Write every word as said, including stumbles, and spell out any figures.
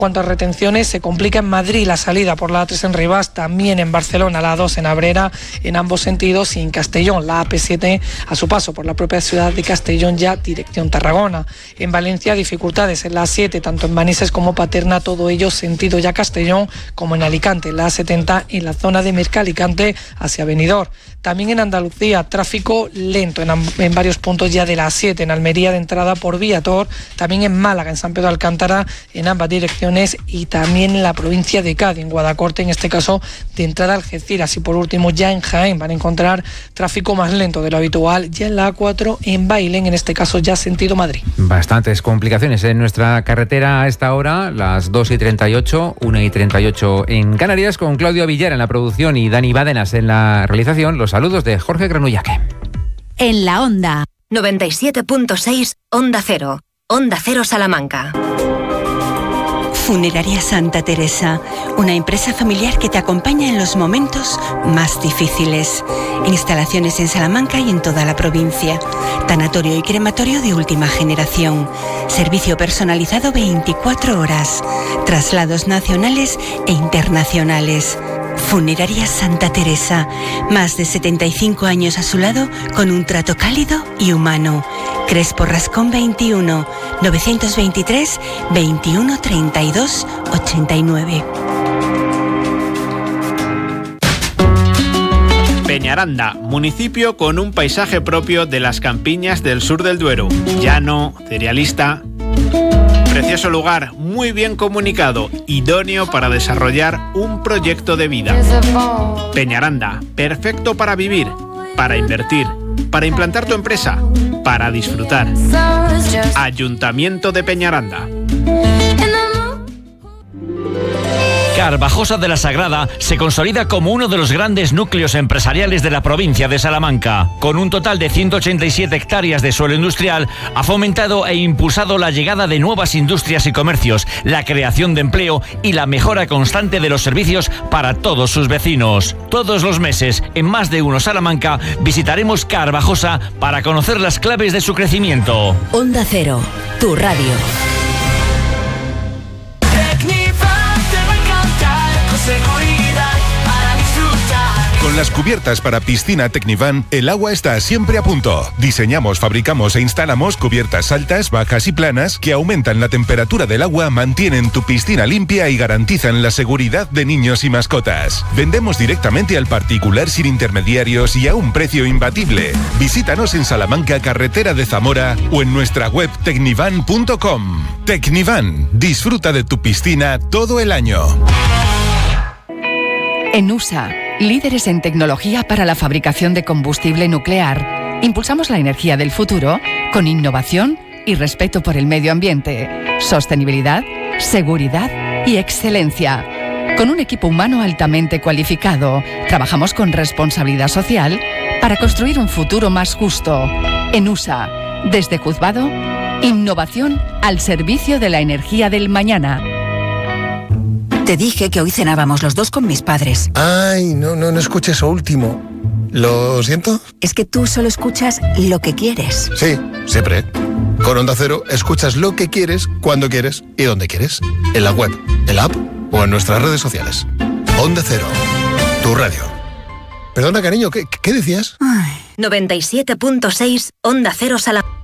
En cuanto a retenciones, se complica en Madrid la salida por la A tres en Rivas, también en Barcelona la A dos en Abrera, en ambos sentidos, y en Castellón la A P siete a su paso por la propia ciudad de Castellón, ya dirección Tarragona. En Valencia, dificultades en la A siete, tanto en Manises como Paterna, todo ello sentido ya Castellón, como en Alicante, la A setenta en la zona de Mercalicante hacia Benidorm. También en Andalucía, tráfico lento en, en varios puntos ya de la A siete, en Almería de entrada por Viator, también en Málaga, en San Pedro de Alcántara, en ambas direcciones, y también en la provincia de Cádiz, en Guadacorte, en este caso de entrada a Algeciras. Y por último, ya en Jaén van a encontrar tráfico más lento de lo habitual, ya en la A cuatro en Bailén, en este caso ya sentido Madrid. Bastantes complicaciones en nuestra carretera a esta hora, las dos y treinta y ocho, una y treinta y ocho en Canarias, con Claudio Villar en la producción y Dani Bádenas en la realización. Los saludos de Jorge Granullaque. En la Onda noventa y siete punto seis, Onda Cero, Onda Cero Salamanca. Funeraria Santa Teresa, una empresa familiar que te acompaña en los momentos más difíciles. Instalaciones en Salamanca y en toda la provincia. Tanatorio y crematorio de última generación. Servicio personalizado veinticuatro horas. Traslados nacionales e internacionales. Funeraria Santa Teresa, más de setenta y cinco años a su lado, con un trato cálido y humano. Crespo Rascón veintiuno, novecientos veintitrés, veintiuno treinta y dos, ochenta y nueve. Peñaranda, municipio con un paisaje propio de las campiñas del sur del Duero. Llano, cerealista. Precioso lugar, muy bien comunicado, idóneo para desarrollar un proyecto de vida. Peñaranda, perfecto para vivir, para invertir, para implantar tu empresa, para disfrutar. Ayuntamiento de Peñaranda. Carvajosa de la Sagrada se consolida como uno de los grandes núcleos empresariales de la provincia de Salamanca. Con un total de ciento ochenta y siete hectáreas de suelo industrial, ha fomentado e impulsado la llegada de nuevas industrias y comercios, la creación de empleo y la mejora constante de los servicios para todos sus vecinos. Todos los meses, en Más de Uno Salamanca, visitaremos Carvajosa para conocer las claves de su crecimiento. Onda Cero, tu radio. Con las cubiertas para piscina Tecnivan, el agua está siempre a punto. Diseñamos, fabricamos e instalamos cubiertas altas, bajas y planas que aumentan la temperatura del agua, mantienen tu piscina limpia y garantizan la seguridad de niños y mascotas. Vendemos directamente al particular sin intermediarios y a un precio imbatible. Visítanos en Salamanca, carretera de Zamora, o en nuestra web tecnivan punto com. Tecnivan, disfruta de tu piscina todo el año. En U S A, líderes en tecnología para la fabricación de combustible nuclear, impulsamos la energía del futuro con innovación y respeto por el medio ambiente, sostenibilidad, seguridad y excelencia. Con un equipo humano altamente cualificado, trabajamos con responsabilidad social para construir un futuro más justo. En U S A, desde Juzgado, innovación al servicio de la energía del mañana. Te dije que hoy cenábamos los dos con mis padres. Ay, no, no, no escuché eso último. ¿Lo siento? Es que tú solo escuchas lo que quieres. Sí, siempre. Con Onda Cero escuchas lo que quieres, cuando quieres y donde quieres. En la web, en la app o en nuestras redes sociales. Onda Cero, tu radio. Perdona, cariño, ¿qué, qué decías? Ay. noventa y siete punto seis, Onda Cero Salamanca.